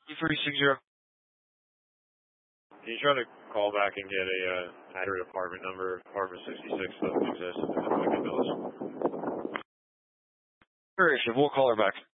2360. Can you try to call back and get a accurate apartment number? Apartment 66 doesn't exist in the Lincoln Village. Sure, we'll call her back.